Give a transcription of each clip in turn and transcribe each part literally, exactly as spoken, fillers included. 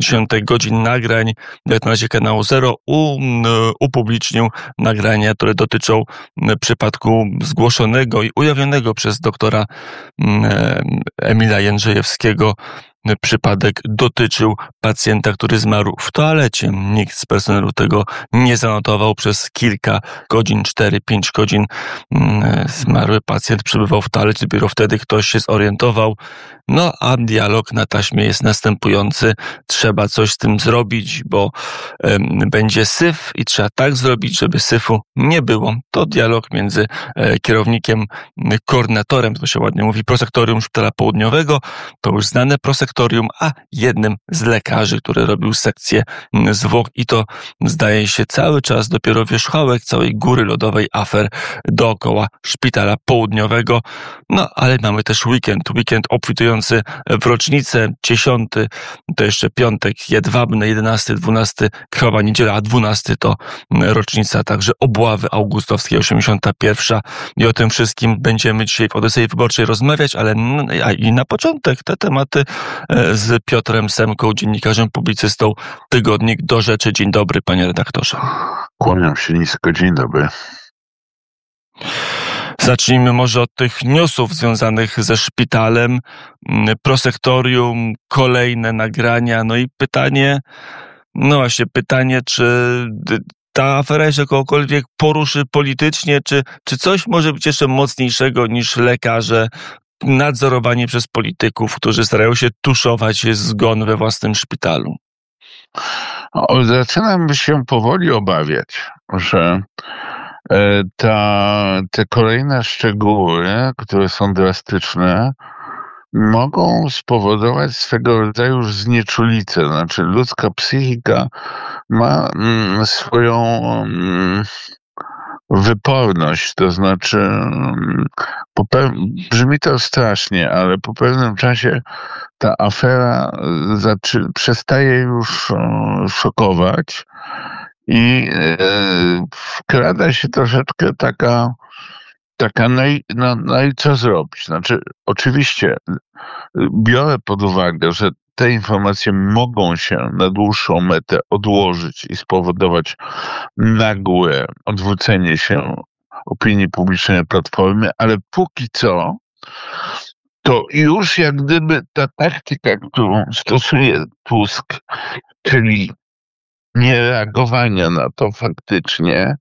pięćdziesiąt godzin nagrań, jak na razie kanału Zero, upublicznił nagrania, które dotyczą przypadku zgłoszonego i ujawnionego przez doktora Emila Jędrzejewskiego. Przypadek dotyczył pacjenta, który zmarł w toalecie. Nikt z personelu tego nie zanotował. Przez kilka godzin, cztery pięć godzin zmarły pacjent przebywał w toalecie. Dopiero wtedy ktoś się zorientował. No a dialog na taśmie jest następujący. Trzeba coś z tym zrobić, bo um, będzie syf i trzeba tak zrobić, żeby syfu nie było. To dialog między e, kierownikiem, koordynatorem, to się ładnie mówi, prosektorium Szpitala Południowego, to już znane prosektorium, a jednym z lekarzy, który robił sekcję zwłok i to zdaje się cały czas dopiero wierzchołek całej góry lodowej afer dookoła Szpitala Południowego. No ale mamy też weekend, weekend obfitujący w rocznicę, dziesiąty to jeszcze piątek, jedwabny, jedenasty, dwunasty krwawa niedziela, a dwunasty to rocznica także obławy augustowskiej, osiemdziesiąta pierwsza i o tym wszystkim będziemy dzisiaj w Odysei Wyborczej rozmawiać, ale a i na początek te tematy z Piotrem Semką, dziennikarzem, publicystą, Tygodnik do Rzeczy. Dzień dobry, panie redaktorze. Kłaniam się nisko, dzień dobry. Zacznijmy może od tych newsów związanych ze szpitalem, prosektorium, kolejne nagrania, no i pytanie, no właśnie pytanie, czy ta afera jeszcze kogokolwiek poruszy politycznie, czy, czy coś może być jeszcze mocniejszego niż lekarze, nadzorowanie przez polityków, którzy starają się tuszować zgon we własnym szpitalu? O, zaczynam się powoli obawiać, że Ta, te kolejne szczegóły, które są drastyczne, mogą spowodować swego rodzaju już znieczulicę. Znaczy ludzka psychika ma mm, swoją mm, wyporność, to znaczy mm, po pe- brzmi to strasznie, ale po pewnym czasie ta afera zaczy- przestaje już mm, szokować. I e, wkrada się troszeczkę taka, taka no, i, no, no i co zrobić? Znaczy, oczywiście biorę pod uwagę, że te informacje mogą się na dłuższą metę odłożyć i spowodować nagłe odwrócenie się opinii publicznej na Platformie, ale póki co to już jak gdyby ta taktyka, którą stosuje Tusk, czyli niereagowania na to faktycznie.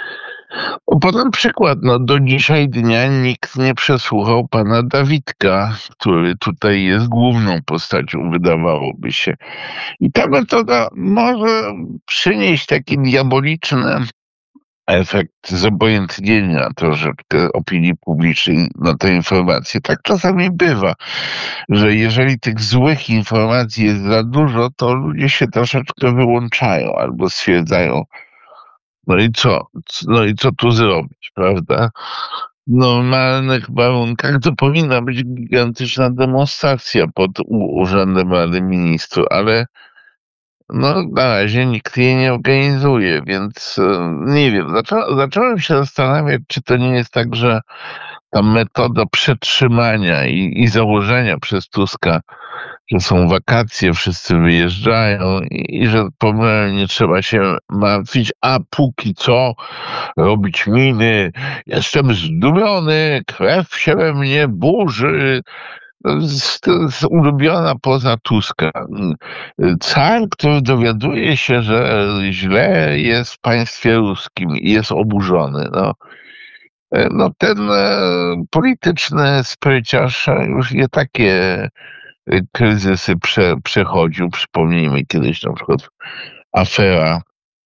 Podam przykład, no do dzisiaj dnia nikt nie przesłuchał pana Dawidka, który tutaj jest główną postacią, wydawałoby się. I ta metoda może przynieść taki diaboliczny efekt zobojętnienia troszeczkę opinii publicznej na te informacje. Tak czasami bywa, że jeżeli tych złych informacji jest za dużo, to ludzie się troszeczkę wyłączają albo stwierdzają, no i co? No i co tu zrobić, prawda? W normalnych warunkach to powinna być gigantyczna demonstracja pod Urzędem Rady Ministrów, ale no na razie nikt jej nie organizuje, więc nie wiem. Zaczą, zacząłem się zastanawiać, czy to nie jest tak, że ta metoda przetrzymania i, i założenia przez Tuska, że są wakacje, wszyscy wyjeżdżają i, i że pomyślałem, nie trzeba się martwić, a póki co robić miny, jestem zdumiony, krew się we mnie burzy. To jest ulubiona poza Tuska. Car, który dowiaduje się, że źle jest w państwie ruskim i jest oburzony. No, no ten e, polityczny spryciarz już nie takie kryzysy prze, przechodził. Przypomnijmy kiedyś na przykład afera.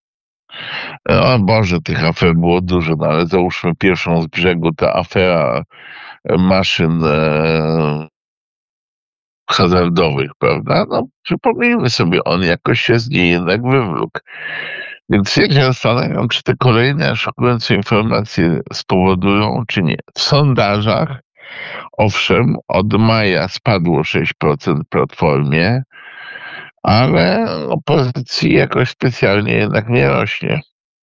O Boże, tych afer było dużo, no ale załóżmy pierwszą z brzegu, ta afera maszyn e, hazardowych, prawda? No, przypomnijmy sobie, on jakoś się z niej jednak wywlókł. Więc ja się zastanawiam, czy te kolejne szokujące informacje spowodują, czy nie. W sondażach, owszem, od maja spadło sześć procent Platformie, ale opozycji jakoś specjalnie jednak nie rośnie.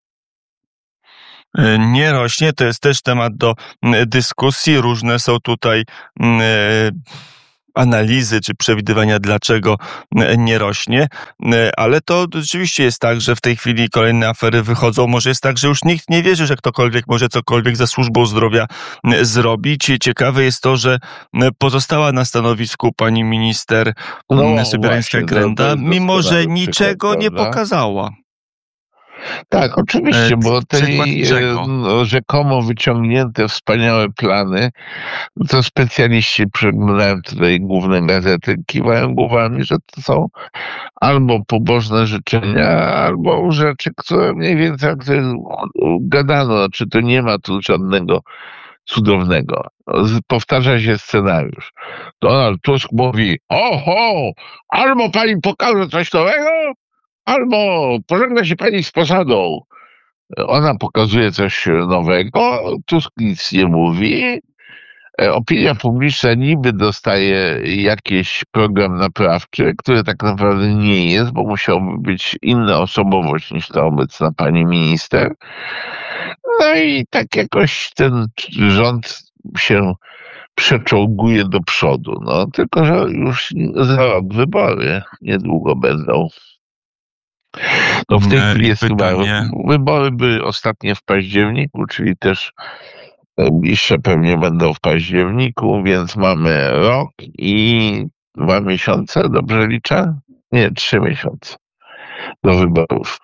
Nie rośnie, to jest też temat do dyskusji. Różne są tutaj analizy czy przewidywania, dlaczego nie rośnie, ale to rzeczywiście jest tak, że w tej chwili kolejne afery wychodzą. Może jest tak, że już nikt nie wierzy, że ktokolwiek może cokolwiek za służbą zdrowia zrobić. Ciekawe jest to, że pozostała na stanowisku pani minister No, Sobierańska-Grenda, mimo że niczego przykład, nie prawda? pokazała. Tak, oczywiście, bo te Przykład jej, czego? no, rzekomo wyciągnięte wspaniałe plany, to specjaliści, przeglądałem tutaj główne gazety, kiwają głowami, że to są albo pobożne życzenia, albo rzeczy, które mniej więcej jak to gadano, znaczy to nie ma tu żadnego cudownego. Z- Powtarza się scenariusz. Donald Tusk mówi, oho, albo pani pokaże coś nowego, albo pożegna się pani z posadą. Ona pokazuje coś nowego, Tusk nic nie mówi. E, Opinia publiczna niby dostaje jakiś program naprawczy, który tak naprawdę nie jest, bo musiałby być inna osobowość niż ta obecna pani minister. No i tak jakoś ten rząd się przeczołguje do przodu. No, tylko że już za rok wybory niedługo będą. No w tej E, chwili i jest chyba, pytanie- wybory były ostatnie w październiku, czyli też bliższe pewnie będą w październiku, więc mamy rok i dwa miesiące, dobrze liczę? Nie, trzy miesiące do wyborów.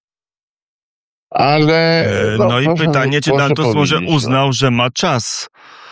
Ale E, no, No i proszę- pytanie, czy proszę Donald Tusk może powiedzieć, no. uznał, że ma czas?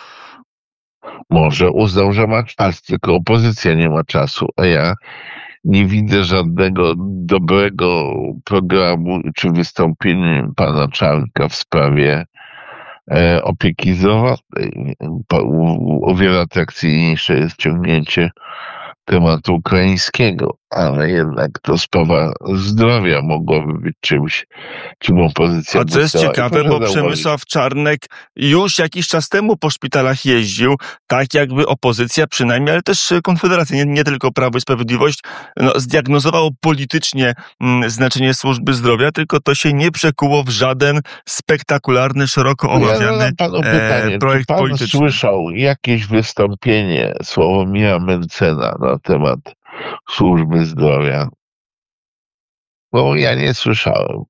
Może uznał, że ma czas, tylko opozycja nie ma czasu, a ja nie widzę żadnego dobrego programu czy wystąpienia pana Czarnka w sprawie e, opieki zdrowotnej. Po- u- O wiele atrakcyjniejsze jest ciągnięcie tematu ukraińskiego, ale jednak to sprawa zdrowia mogłaby być czymś, czym opozycja A by co jest chciała. I ciekawe, proszę bo zauważyć, Przemysław Czarnek już jakiś czas temu po szpitalach jeździł, tak jakby opozycja przynajmniej, ale też Konfederacja, nie, nie tylko Prawo i Sprawiedliwość, no, zdiagnozowało politycznie mm, znaczenie służby zdrowia, tylko to się nie przekuło w żaden spektakularny, szeroko Ja omawiany zadam panu pytanie, e, projekt czy pan polityczny. słyszał jakieś wystąpienie Sławomira Mencena na temat służby zdrowia? Bo ja nie słyszałem.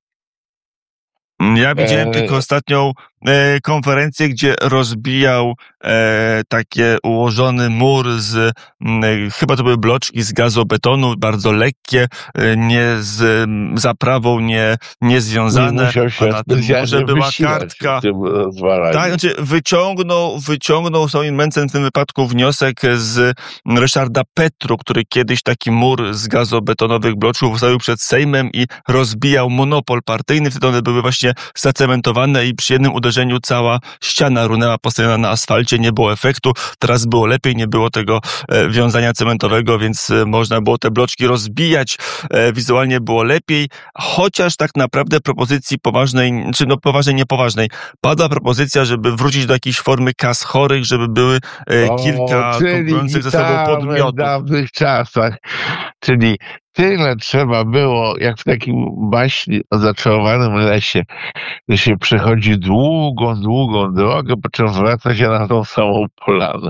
Ja widziałem E, tylko ostatnią e, konferencję, gdzie rozbijał e, takie ułożony mur z, m, e, chyba to były bloczki z gazobetonu, bardzo lekkie, e, nie z m, zaprawą nie, nie związane, musiał a się na tym specjalnie murze była wysilać kartka. w tym rozwalaniu. Tak, znaczy wyciągnął, wyciągnął Sławomir Mencen w tym wypadku wniosek z Ryszarda Petru, który kiedyś taki mur z gazobetonowych bloczków postawił przed Sejmem i rozbijał monopol partyjny. Wtedy one były właśnie zacementowane i przy jednym uderzeniu cała ściana runęła postawiona na asfalcie, nie było efektu. Teraz było lepiej, nie było tego e, wiązania cementowego, więc e, można było te bloczki rozbijać. E, wizualnie było lepiej, chociaż tak naprawdę propozycji poważnej, czy no poważnej, niepoważnej, padła propozycja, żeby wrócić do jakiejś formy kas chorych, żeby były e, O, kilka czyli konkurujących ze sobą witamy w podmiotów. dawnych czasach. Czyli tyle trzeba było, jak w takim baśni o zaczarowanym lesie, że się przechodzi długą, długą drogę, po czym wraca się na tą samą polanę.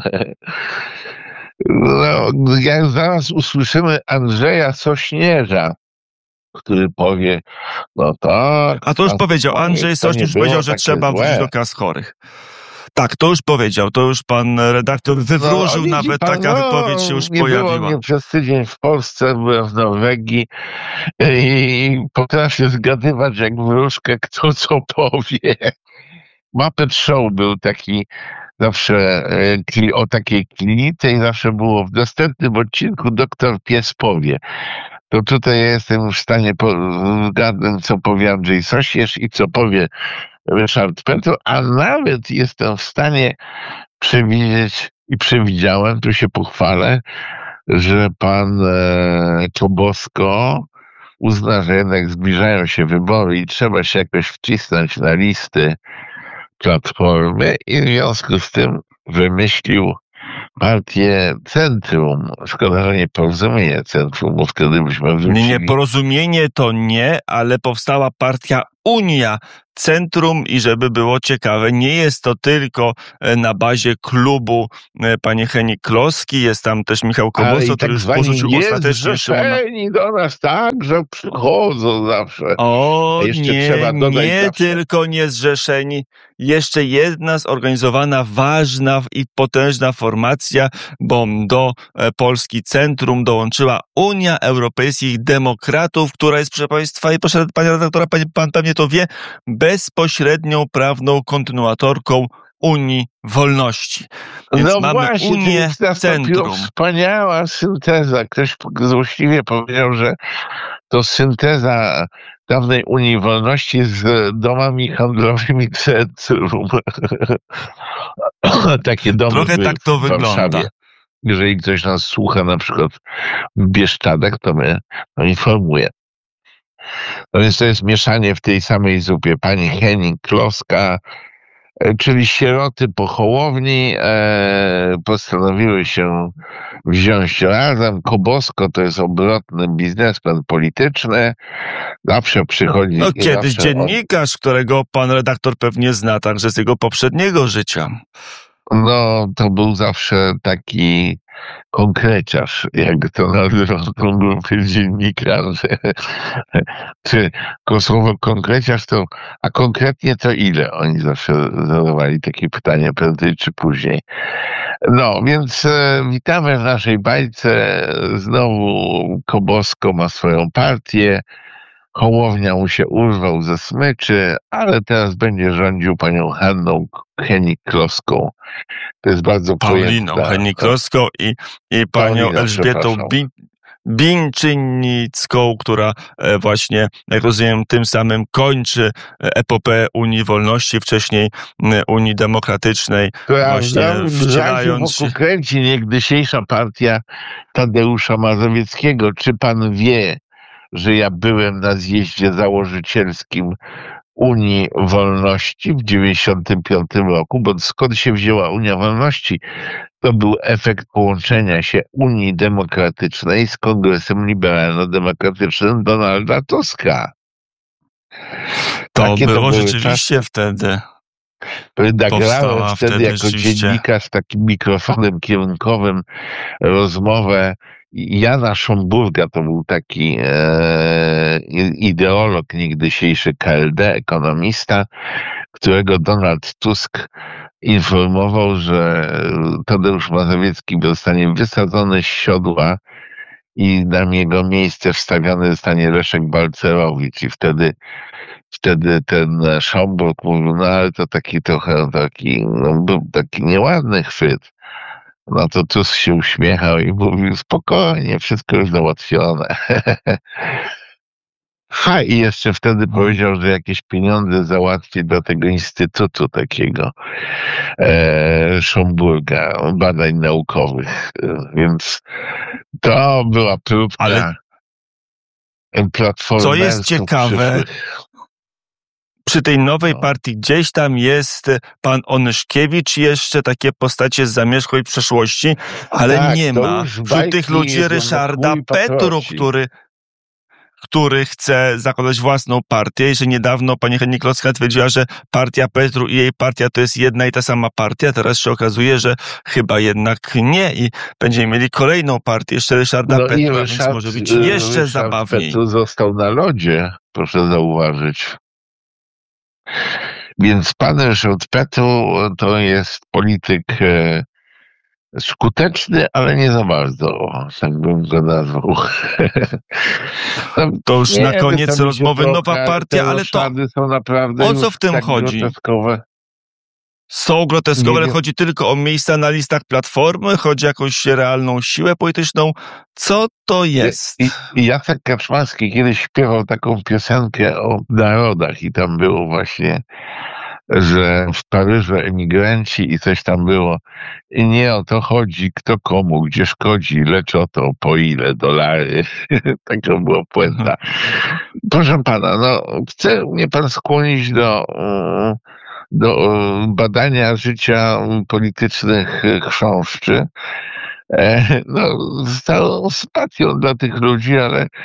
No, jak zaraz usłyszymy Andrzeja Sośnierza, który powie, no tak. A to już kas powiedział, chorych Andrzej to nie Sośnierz było powiedział, że takie trzeba złe. wrócić do kas chorych. Tak, to już powiedział, to już pan redaktor wywróżył, widzi nawet pan, taka no, wypowiedź się już nie pojawiła. było mnie przez tydzień w Polsce, byłem w Norwegii i potrafię zgadywać jak wróżkę, kto co powie. Muppet Show był taki zawsze e, kli- o takiej klinice i zawsze było w następnym odcinku doktor Pies powie. To tutaj ja jestem już w stanie po- zgadnąć, co powie Andrzej Sośnierz i co powie Ryszard Petru, a nawet jestem w stanie przewidzieć i przewidziałem, tu się pochwalę, że pan e, Czobosko uzna, że jednak zbliżają się wybory i trzeba się jakoś wcisnąć na listy Platformy i w związku z tym wymyślił partię Centrum. Szkoda, że nie Porozumienie Centrum, bo wtedy byśmy Nie, wrócili. nie, porozumienie to nie, ale powstała partia Unia Centrum i żeby było ciekawe, nie jest to tylko na bazie klubu panie Hennig-Kloski, jest tam też Michał Kobosko, który już porzucił ostatecznie Szymona. do nas także przychodzą zawsze. O A jeszcze nie, trzeba dodać nie zawsze. tylko niezrzeszeni. Jeszcze jedna zorganizowana, ważna i potężna formacja, bo do Polski Centrum dołączyła Unia Europejskich Demokratów, która jest, proszę Państwa, i proszę Pana redaktora, pan, pan pewnie to wie, bezpośrednią prawną kontynuatorką Unii Wolności. Więc no mamy właśnie, Unię to Centrum. Wspaniała synteza. Ktoś złośliwie powiedział, że to synteza dawnej Unii Wolności z domami handlowymi Centrum. Takie domy Trochę były tak to w wygląda. Warszawie. Jeżeli ktoś nas słucha na przykład w Bieszczadach, to my to informuję. No więc to jest mieszanie w tej samej zupie. Pani Hennig-Kloska, czyli sieroty po Hołowni, e, postanowiły się wziąć razem. Kobosko to jest obrotny biznesmen polityczny. Zawsze przychodzi... No kiedyś zawsze dziennikarz, on... którego pan redaktor pewnie zna także z jego poprzedniego życia. No, to był zawsze taki konkreciarz, jak to nazywa tą grupę dziennikarzy. Czy słowo konkreciarz to, a konkretnie to ile? Oni zawsze zadawali takie pytanie prędzej czy później. No, więc e, witamy w naszej bajce. Znowu Kobosko ma swoją partię. Hołownia mu się urwał ze smyczy, ale teraz będzie rządził panią Hanną Hennig-Kloską. To jest bardzo Pauliną Hennig-Kloską i, i panią Paulina, Elżbietą Bin, Binczynicką, która właśnie, jak rozumiem, tym samym kończy epopeę Unii Wolności, wcześniej Unii Demokratycznej. Która właśnie wcielając się... kręci niegdysiejsza partia Tadeusza Mazowieckiego. Czy pan wie, że ja byłem na zjeździe założycielskim Unii Wolności w dziewięćdziesiątym piątym roku, bo skąd się wzięła Unia Wolności? To był efekt połączenia się Unii Demokratycznej z Kongresem Liberalno-Demokratycznym Donalda Tuska. To Takie było to rzeczywiście czasy. Wtedy. Nagrałem wtedy, wtedy jako dziennikarz takim mikrofonem kierunkowym rozmowę Jana Szomburga, to był taki e, ideolog niegdysiejszy K L D, ekonomista, którego Donald Tusk informował, że Tadeusz Mazowiecki zostanie wysadzony z siodła i na jego miejsce wstawiony zostanie Leszek Balcerowicz. I wtedy Wtedy ten Szomburg mówił, no ale to taki trochę taki, no, był taki nieładny chwyt. No to Tusk się uśmiechał i mówił, spokojnie, wszystko już załatwione. Ha, i jeszcze wtedy powiedział, że jakieś pieniądze załatwi do tego instytutu takiego e, Szomburga, badań naukowych. Więc to była próbka. Ale co jest ciekawe, przy tej nowej partii gdzieś tam jest pan Onyszkiewicz, jeszcze takie postacie z zamierzchłej przeszłości, ale tak, nie ma wśród tych ludzi Ryszarda Petru, który, który chce zakładać własną partię i że niedawno pani Hennig-Kloska twierdziła, że partia Petru i jej partia to jest jedna i ta sama partia. Teraz się okazuje, że chyba jednak nie i będziemy mieli kolejną partię, jeszcze Ryszarda no Petra, Ryszard, więc może być jeszcze Ryszard zabawniej. Petru został na lodzie, proszę zauważyć. Więc pan Ryszard Petru to jest polityk e, skuteczny, ale nie za bardzo, tak bym go nazwał. To już nie, na koniec rozmowy nowa partia, ale to są naprawdę o co w tym tak chodzi? Groteskowe. Są groteskowe, ale chodzi tylko o miejsca na listach Platformy, chodzi o jakąś realną siłę polityczną. Co to jest? I, i Jacek Kaczmarski kiedyś śpiewał taką piosenkę o narodach i tam było właśnie, że w Paryżu emigranci i coś tam było. I nie o to chodzi, kto komu, gdzie szkodzi, lecz o to, po ile dolary. Taka była puenta. Proszę pana, no, chce mnie pan skłonić do... do badania życia politycznych chrząszczy. No, z całą sympatią dla tych ludzi, ale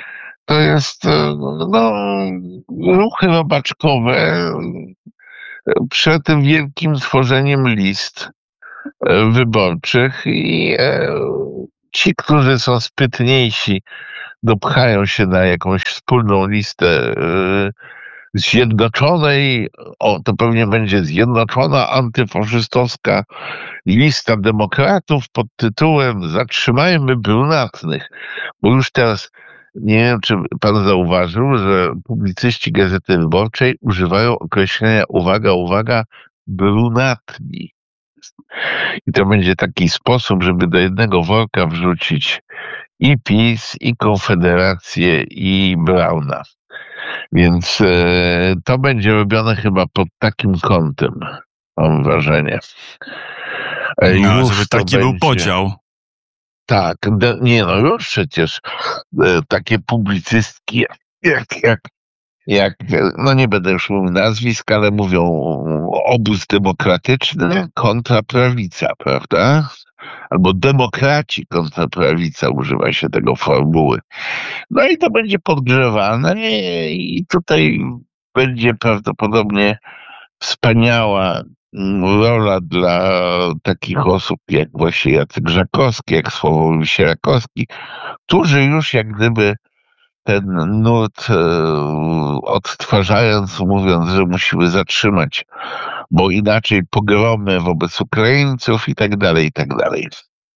to jest no, ruchy robaczkowe przed tym wielkim tworzeniem list wyborczych i ci, którzy są sprytniejsi, dopchają się na jakąś wspólną listę zjednoczonej, o, to pewnie będzie zjednoczona antyfaszystowska lista demokratów pod tytułem Zatrzymajmy brunatnych. Bo już teraz nie wiem, czy pan zauważył, że publicyści Gazety Wyborczej używają określenia, uwaga, uwaga, brunatni. I to będzie taki sposób, żeby do jednego worka wrzucić i PiS, i Konfederację, i Brauna. Więc e, to będzie robione chyba pod takim kątem, mam wrażenie. E, no, żeby taki będzie... był podział. Tak, de, nie no, już przecież e, takie publicystki jak, jak, jak, no nie będę już mówił nazwisk, ale mówią obóz demokratyczny kontra prawica, prawda? Albo demokraci kontra prawica, używa się tego formuły. No i to będzie podgrzewane i tutaj będzie prawdopodobnie wspaniała rola dla takich osób jak właśnie Jacek Żakowski, jak Sławomir Sierakowski, którzy już jak gdyby ten nurt e, odtwarzając, mówiąc, że musimy zatrzymać, bo inaczej pogromy wobec Ukraińców i tak dalej, i tak dalej.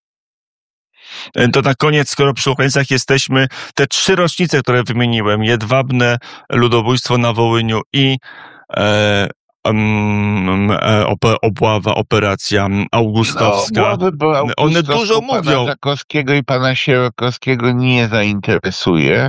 To na koniec, skoro przy Ukraińcach jesteśmy, te trzy rocznice, które wymieniłem, jedwabne ludobójstwo na Wołyniu i e, um, op- obława, operacja augustowska, no, one dużo mówią. Pana Żakowskiego i pana Sierakowskiego nie zainteresuje.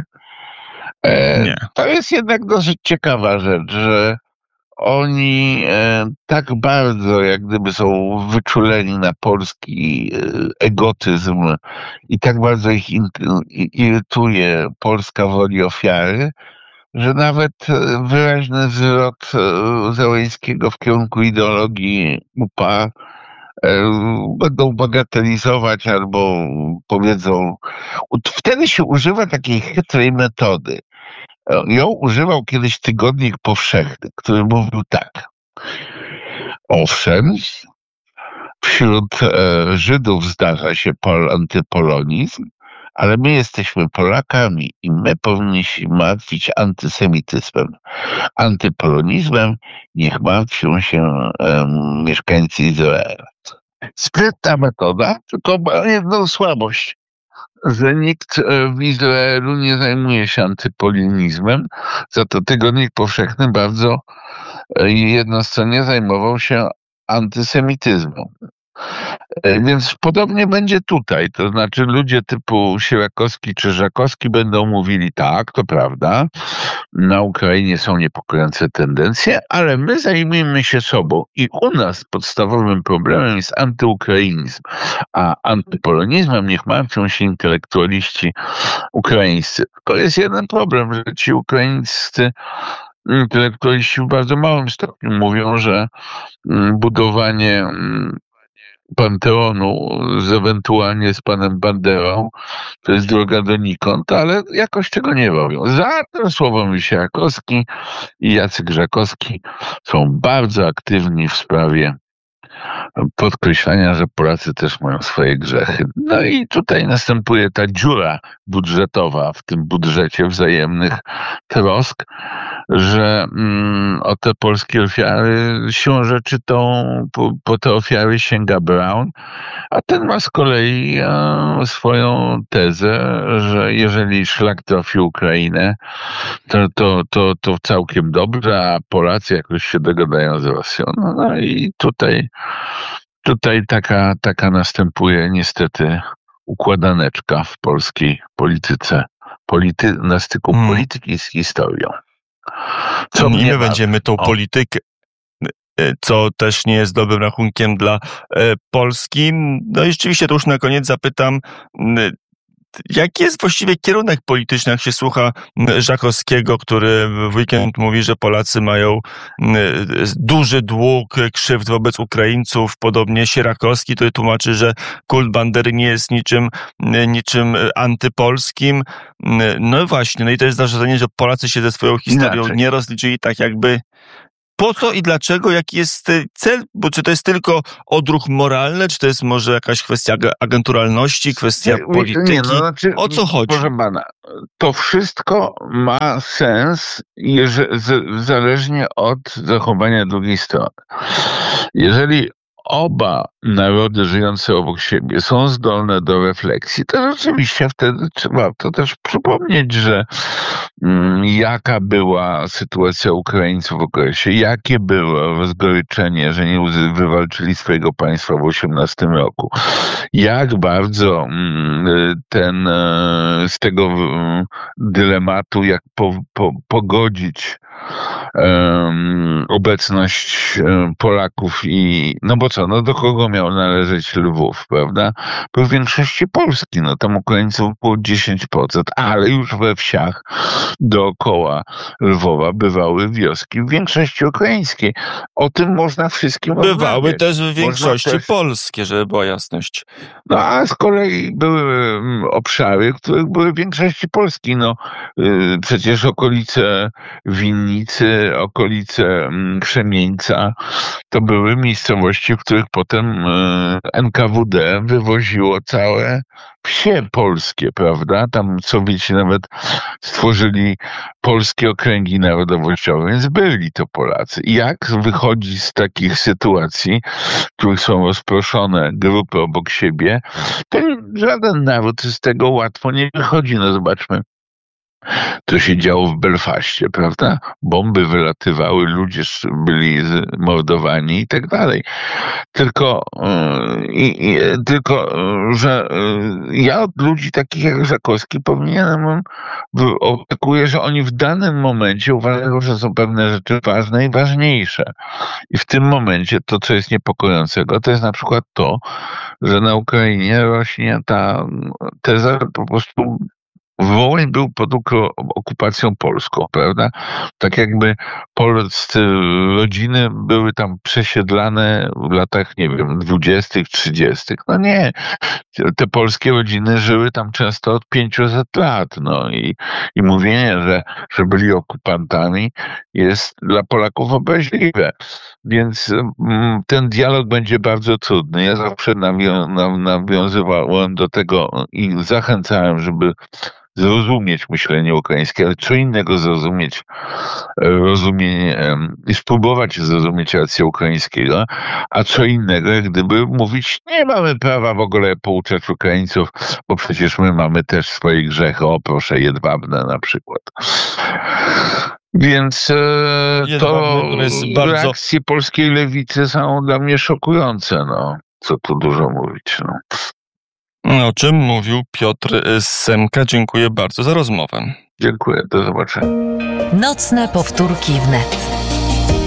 E, nie. To jest jednak dosyć ciekawa rzecz, że oni e, tak bardzo jak gdyby są wyczuleni na polski e, egotyzm i tak bardzo ich in, irytuje polska woli ofiary, że nawet wyraźny zwrot e, Zełenskiego w kierunku ideologii U P A e, będą bagatelizować albo powiedzą... Wtedy się używa takiej chytrej metody. Ją używał kiedyś Tygodnik Powszechny, który mówił tak. Owszem, wśród e, Żydów zdarza się pol, antypolonizm, ale my jesteśmy Polakami i my powinniśmy martwić antysemityzmem. Antypolonizmem niech martwią się e, mieszkańcy Izraela. Sprytna metoda, tylko ma jedną słabość, że nikt w Izraelu nie zajmuje się antypolonizmem, za to Tygodnik Powszechny bardzo jednostronnie zajmował się antysemityzmem. Więc podobnie będzie tutaj, to znaczy ludzie typu Sierakowski czy Żakowski będą mówili tak, to prawda, na Ukrainie są niepokojące tendencje, ale my zajmujemy się sobą i u nas podstawowym problemem jest antyukrainizm, a antypolonizmem niech martwią się intelektualiści ukraińscy. To jest jeden problem, że ci ukraińscy intelektualiści w bardzo małym stopniu mówią, że budowanie Panteonu z ewentualnie z panem Banderą, to jest droga donikąd, ale jakoś tego nie robią. Za to Sławomir Sierakowski i Jacek Żakowski są bardzo aktywni w sprawie podkreślania, że Polacy też mają swoje grzechy. No i tutaj następuje ta dziura budżetowa w tym budżecie wzajemnych trosk, że mm, o te polskie ofiary siłą rzeczy tą, po, po te ofiary sięga Braun, a ten ma z kolei e, swoją tezę, że jeżeli szlak trafi Ukrainę, to, to, to, to całkiem dobrze, a Polacy jakoś się dogadają z Rosją. No, no i tutaj Tutaj taka, taka następuje niestety układaneczka w polskiej polityce, polity, na styku hmm. polityki z historią. Co I my będziemy tą o. politykę, co też nie jest dobrym rachunkiem dla e, Polski. No i rzeczywiście to już na koniec zapytam, jaki jest właściwie kierunek polityczny, jak się słucha Żakowskiego, który w weekend mówi, że Polacy mają duży dług, krzywd wobec Ukraińców, podobnie Sierakowski, który tłumaczy, że kult Bandery nie jest niczym, niczym antypolskim. No właśnie, no i to jest zarzeczenie, że Polacy się ze swoją historią Inaczej. nie rozliczyli tak jakby. Po co i dlaczego? Jaki jest cel? Bo czy to jest tylko odruch moralny, czy to jest może jakaś kwestia agenturalności, kwestia nie, polityki? Nie, no, znaczy, o co chodzi? Proszę pana, to wszystko ma sens jeżeli, z, zależnie od zachowania drugiej strony. Jeżeli oba narody żyjące obok siebie są zdolne do refleksji, to rzeczywiście wtedy trzeba to też przypomnieć, że mm, jaka była sytuacja Ukraińców w okresie, jakie było rozgoryczenie, że nie wywalczyli swojego państwa w osiemnastym roku, jak bardzo mm, ten z tego mm, dylematu, jak po, po, pogodzić um, obecność um, Polaków i, no bo co, no do kogo miał należeć Lwów, prawda? Bo w większości Polski, no tam Ukraińców było dziesięć procent, ale już we wsiach dookoła Lwowa bywały wioski w większości ukraińskiej. O tym można wszystkim Bywały rozmawiać. też w większości też... polskie, żeby była jasność. No a z kolei były obszary, które były w większości Polski. No yy, przecież okolice Winnicy, okolice Krzemieńca, to były miejscowości, w których potem N K W D wywoziło całe wsie polskie, prawda? Tam Sowieci nawet stworzyli polskie okręgi narodowościowe, więc byli to Polacy. I jak wychodzi z takich sytuacji, w których są rozproszone grupy obok siebie, to żaden naród z tego łatwo nie wychodzi. No zobaczmy, co się działo w Belfaście, prawda? Bomby wylatywały, ludzie byli mordowani i tak dalej. Tylko, i, i, tylko, że ja od ludzi takich jak Żakowski powinienem, oczekuję, że oni w danym momencie uważają, że są pewne rzeczy ważne i ważniejsze. I w tym momencie to, co jest niepokojącego, to jest na przykład to, że na Ukrainie rośnie ta teza, że po prostu Wołyń był pod okupacją polską, prawda? Tak jakby polskie rodziny były tam przesiedlane w latach, nie wiem, dwudziestych, trzydziestych. No nie. Te polskie rodziny żyły tam często od pięciuset lat. No i, i mówienie, że, że byli okupantami jest dla Polaków obraźliwe. Więc mm, ten dialog będzie bardzo trudny. Ja zawsze nawią- nawiązywałem do tego i zachęcałem, żeby zrozumieć myślenie ukraińskie, ale co innego zrozumieć rozumienie i spróbować zrozumieć rację ukraińskiego, a co innego, jak gdyby mówić, nie mamy prawa w ogóle pouczać Ukraińców, bo przecież my mamy też swoje grzechy, o proszę, jedwabne na przykład. Więc e, to bardzo... reakcje polskiej lewicy są dla mnie szokujące, no. Co tu dużo mówić, no. O czym mówił Piotr Semka. Dziękuję bardzo za rozmowę. Dziękuję, do zobaczenia. Nocne powtórki wnet.